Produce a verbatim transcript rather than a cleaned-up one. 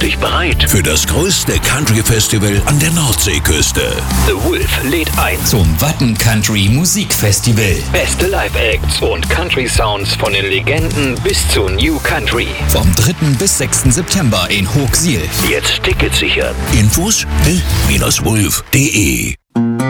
dich bereit für das größte Country-Festival an der Nordseeküste. The Wolf lädt ein zum Watten Country Musikfestival. Beste Live-Acts und Country-Sounds von den Legenden bis zu New Country. Vom dritten bis sechsten September in Hochsiel. Jetzt Tickets sichern. Infos the wolf punkt de